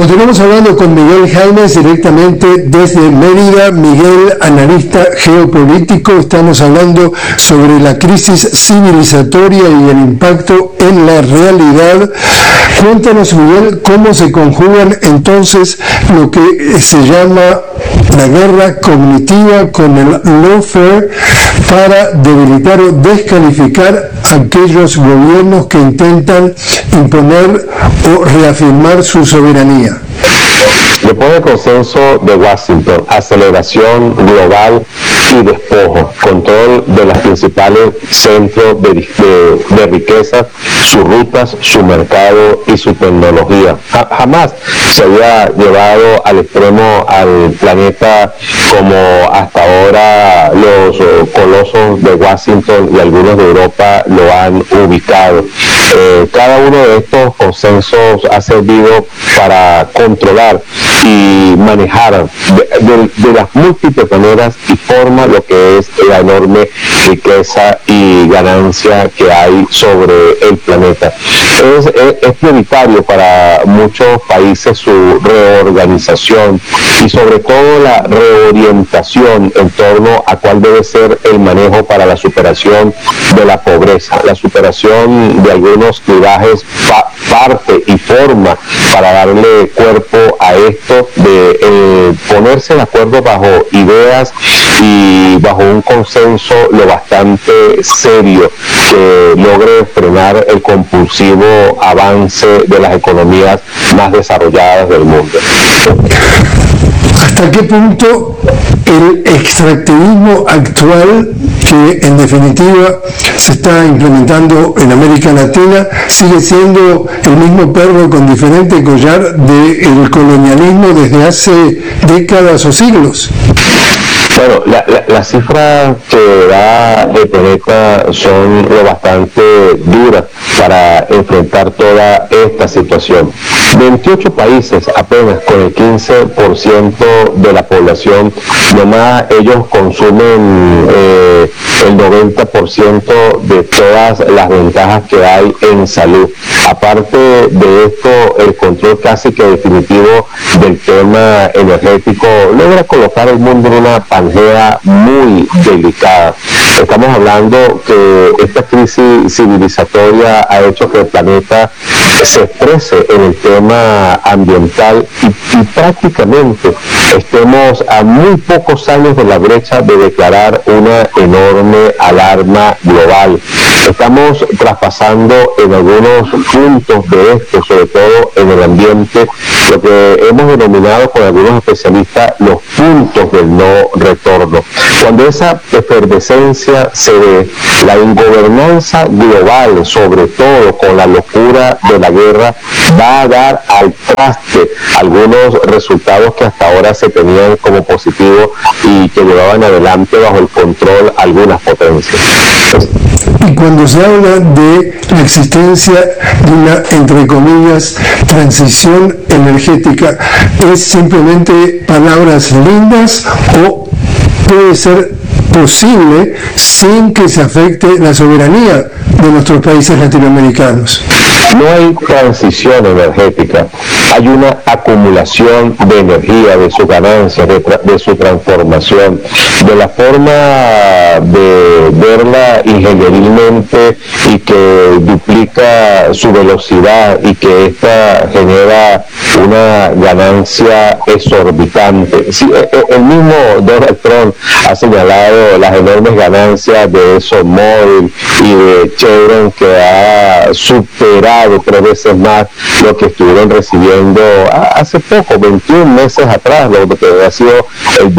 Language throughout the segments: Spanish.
Continuamos hablando con Miguel Jaimes directamente desde Mérida. Miguel, analista geopolítico, estamos hablando sobre la crisis civilizatoria y el impacto en la realidad. Cuéntanos, Miguel, cómo se conjugan entonces lo que se llama la guerra cognitiva con el lawfare para debilitar o descalificar a aquellos gobiernos que intentan imponer o reafirmar su soberanía. Después del consenso de Washington, aceleración global y despojo, control de los principales centros de riqueza, sus rutas, su mercado y su tecnología. Jamás se había llevado al extremo al planeta como hasta ahora los colosos de Washington y algunos de Europa lo han ubicado. Cada uno de estos consensos ha servido para controlar y manejar de las múltiples maneras y formas lo que es la enorme riqueza y ganancia que hay sobre el planeta. Es prioritario para muchos países su reorganización y sobre todo la reorientación en torno a cuál debe ser el manejo para la superación de la pobreza, la superación de algunos clivajes, parte y forma para darle cuerpo a esto de ponerse de acuerdo bajo ideas y bajo un consenso lo bastante serio que logre frenar el compulsivo avance de las economías más desarrolladas del mundo. ¿Hasta qué punto el extractivismo actual, que en definitiva se está implementando en América Latina, sigue siendo el mismo perro con diferente collar del colonialismo desde hace décadas o siglos? Bueno, las cifras que da el planeta son lo bastante duras para enfrentar toda esta situación. 28 países apenas con el 15% de la población, nomás ellos consumen el 90% de todas las ventajas que hay en salud. Aparte de esto, el control casi que definitivo del tema energético logra colocar el mundo en una pangea muy delicada. Estamos hablando que esta crisis civilizatoria ha hecho que el planeta se exprese en el tema ambiental y prácticamente estemos a muy pocos años de la brecha de declarar una enorme alarma global. Estamos traspasando en algunos puntos de esto, sobre todo en el ambiente, lo que hemos denominado con algunos especialistas los puntos del no retorno. Cuando esa efervescencia se ve, la ingobernanza global, sobre todo con la locura de la guerra, va a dar al traste algunos resultados que hasta ahora se tenían como positivos y que llevaban adelante bajo el control algunas potencias. Y cuando se habla de la existencia de una, entre comillas, transición energética, ¿es simplemente palabras lindas o puede ser posible sin que se afecte la soberanía de nuestros países latinoamericanos? No hay transición energética, hay una acumulación de energía, de sus ganancias, de su transformación, de la forma de verla ingenierilmente y que duplica su velocidad y que ésta genera una ganancia exorbitante. Sí, el mismo Donald Trump ha señalado las enormes ganancias de ExxonMobil y de Chevron, que ha superado 3 veces más lo que estuvieron recibiendo hace poco, 21 meses atrás, lo que ha sido el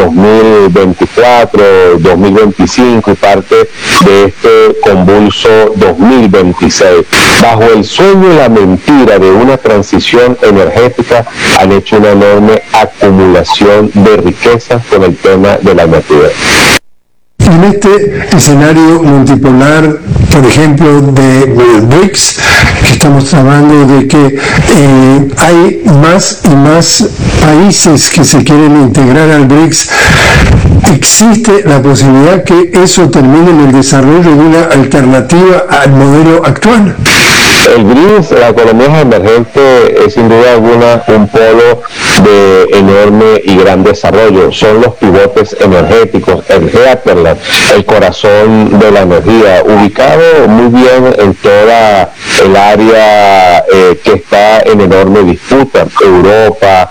2024, 2025 y parte de este convulso 2026. Bajo el sueño y la mentira de una transición energética han hecho una enorme acumulación de riqueza con el tema de la energía. En este escenario multipolar, por ejemplo, de BRICS, que estamos hablando de que hay más y más países que se quieren integrar al BRICS, ¿existe la posibilidad que eso termine en el desarrollo de una alternativa al modelo actual? El BRICS, la economía emergente, es sin duda alguna un polo de enorme y gran desarrollo. Son los pivotes energéticos, el hinterland, el corazón de la energía, ubicado muy bien en toda el área que está en enorme disputa. Europa,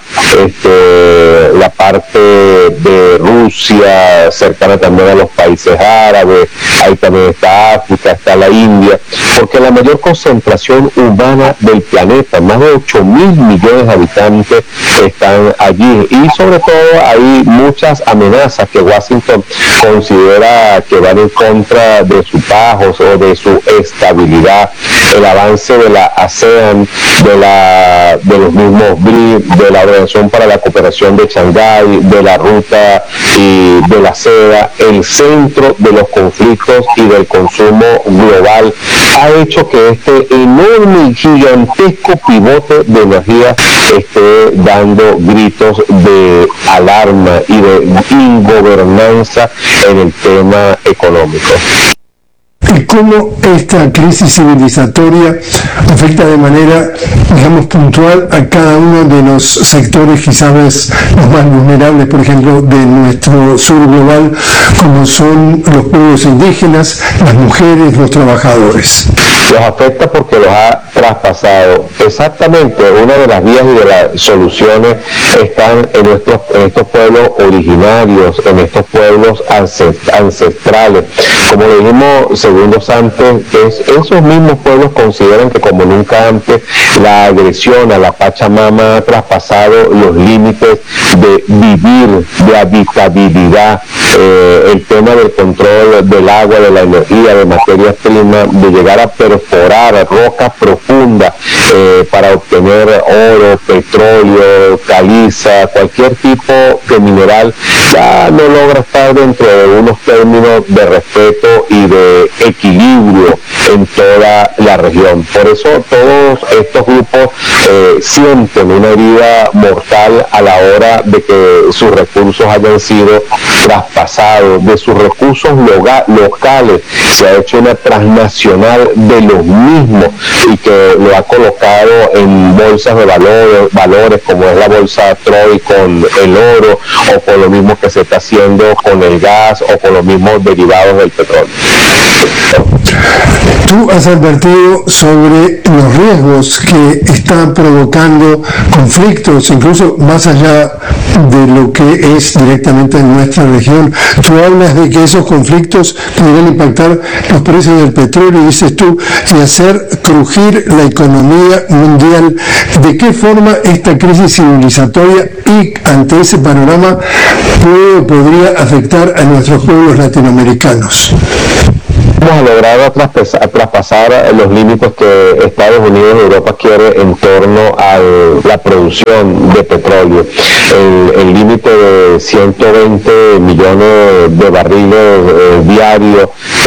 la parte de Rusia, cercana también a los países árabes, ahí también está África, está la India, porque la mayor concentración humana del planeta, más de 8.000 millones de habitantes están allí, y sobre todo hay muchas amenazas que Washington considera que van en contra de su paz o de su estabilidad. El avance de la ASEAN, de los mismos BRICS, de la Organización para la Cooperación de Shanghái, de la Ruta y de la Seda, el centro de los conflictos y del consumo global, ha hecho que este enorme y gigantesco pivote de energía esté dando gritos de alarma y de ingobernanza en el tema económico. ¿Y cómo esta crisis civilizatoria afecta de manera, digamos, puntual a cada uno de los sectores quizás los más vulnerables, por ejemplo, de nuestro sur global, como son los pueblos indígenas, las mujeres, los trabajadores? Los afecta porque los ha traspasado. Exactamente, una de las vías y de las soluciones están en estos pueblos originarios, en estos pueblos ancestrales. Como le dijimos segundos antes, esos mismos pueblos consideran que como nunca antes la agresión a la Pachamama ha traspasado los límites de vivir, de habitabilidad, el tema del control del agua, de la energía, de materias primas, de llegar a perforar rocas profundas para obtener oro, petróleo, caliza, cualquier tipo de mineral, ya no logra estar dentro de unos términos de respeto y de equilibrio en toda la región. Por eso todos estos grupos sienten una herida mortal a la hora de que sus recursos hayan sido traspasados. De sus recursos locales se ha hecho una transnacional de los mismos y que lo ha colocado en bolsas de valores como es la bolsa Troy con el oro, o con lo mismo que se está haciendo con el gas o con los mismos derivados del petróleo. Tú has advertido sobre los riesgos que están provocando conflictos, incluso más allá de lo que es directamente en nuestra región. Tú hablas de que esos conflictos podrían impactar los precios del petróleo, dices tú, y hacer crujir la economía mundial. ¿De qué forma esta crisis civilizatoria y ante ese panorama podría afectar a nuestros pueblos latinoamericanos? Hemos logrado traspasar los límites que Estados Unidos y Europa quiere en torno a la producción de petróleo. El límite de 120 millones de barriles diarios,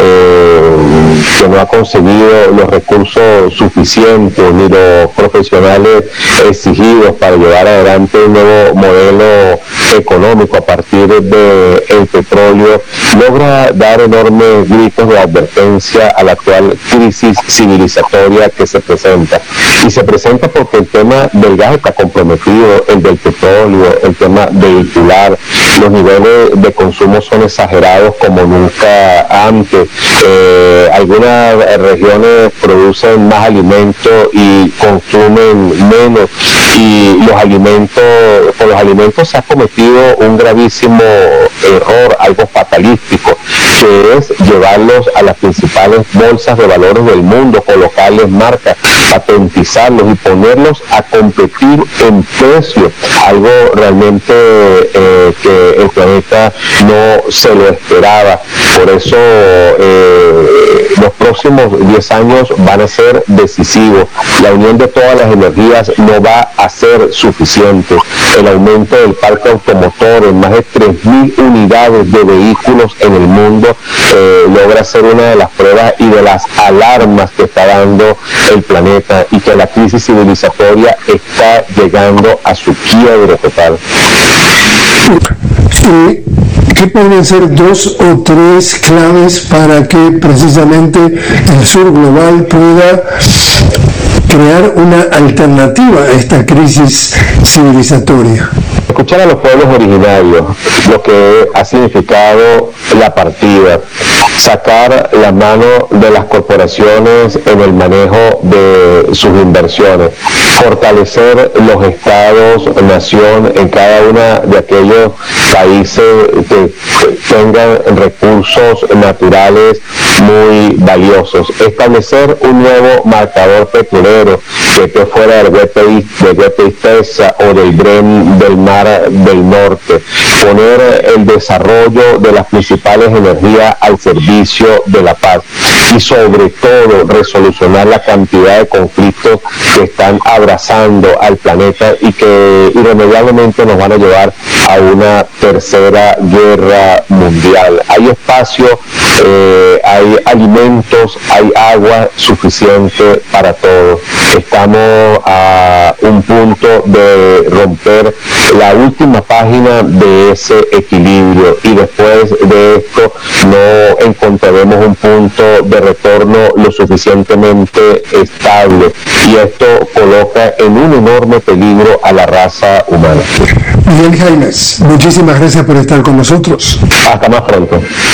que no ha conseguido los recursos suficientes ni los profesionales exigidos para llevar adelante un nuevo modelo económico a partir del petróleo, logra dar enormes gritos de advertencia a la actual crisis civilizatoria que se presenta. Y se presenta porque el tema del gas está comprometido, el del petróleo, el tema vehicular, los niveles de consumo son exagerados como nunca antes. Algunas regiones producen más alimentos y consumen menos, y con los alimentos se ha cometido un gravísimo error, algo fatalístico, que es llevarlos a las principales bolsas de valores del mundo, colocarles marcas, patentizarlos y ponerlos a competir en precio, algo realmente que el planeta no se lo esperaba. Por eso los próximos 10 años van a ser decisivos. La unión de todas las energías no va a ser suficiente. El aumento del parque automotor en más de 3.000 unidades de vehículos en el mundo logra ser una de las pruebas y de las alarmas que está dando el planeta, y que la crisis civilizatoria está llegando a su quiebre total. ¿Qué podrían ser 2 o 3 claves para que precisamente el sur global pueda crear una alternativa a esta crisis civilizatoria? Escuchar a los pueblos originarios, lo que ha significado la partida, sacar la mano de las corporaciones en el manejo de sus inversiones, fortalecer los estados, nación en cada una de aquellos países que tengan recursos naturales muy valiosos, establecer un nuevo marcador petrolero que esté fuera del WPI-TESA o del BREN del Mar del Norte, poner el desarrollo de las principales energías al servicio de la paz y sobre todo resolucionar la cantidad de conflictos que están abrazando al planeta y que irremediablemente nos van a llevar a una tercera guerra mundial. Hay espacio, hay alimentos, hay agua suficiente para todos. Estamos a un punto de romper la última página de ese equilibrio y después de esto no encontraremos un punto de retorno lo suficientemente estable y esto coloca en un enorme peligro a la raza humana. Miguel Jaimes, muchísimas gracias por estar con nosotros. Hasta más pronto.